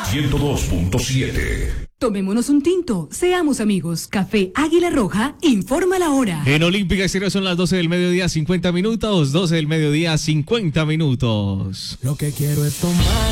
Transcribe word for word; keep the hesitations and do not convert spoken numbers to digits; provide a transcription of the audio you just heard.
ciento dos punto siete. Tomémonos un tinto, seamos amigos. Café Águila Roja, informa la hora. En Olímpica Estéreo son las doce del mediodía, cincuenta minutos. doce del mediodía, cincuenta minutos. Lo que quiero es tomar.